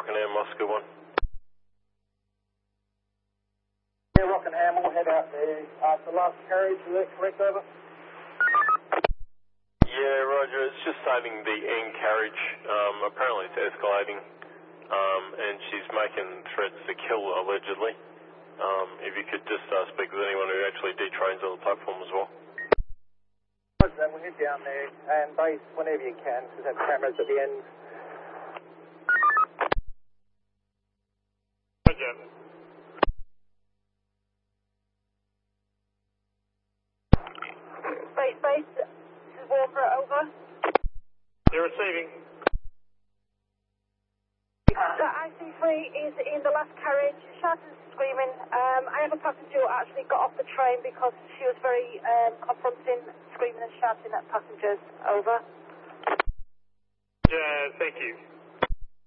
Rockingham, Oscar 1. Yeah, Rockingham, we'll head out there. The last carriage, is that correct, over? Yeah, Roger, it's just saving the end carriage. Apparently it's escalating, and she's making threats to kill, allegedly. If you could just speak with anyone who actually detrains on the platform as well. Roger, we'll head down there and base whenever you can, because have cameras at the end. Roger. Base, this is Walker, over. You're receiving. The IC3 is in the last carriage, shouting and screaming. I have a passenger who actually got off the train because she was very confronting, screaming and shouting at passengers. Over. Yeah, thank you.